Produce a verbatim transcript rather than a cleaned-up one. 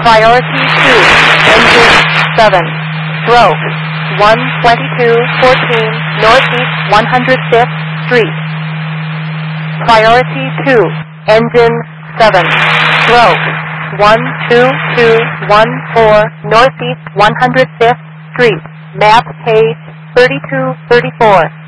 Priority two, engine seven, stroke one twenty-two fourteen Northeast one hundred fifth Street. Priority two, engine seven, stroke one two two one four Northeast one hundred fifth Street. Map page thirty-two thirty-four.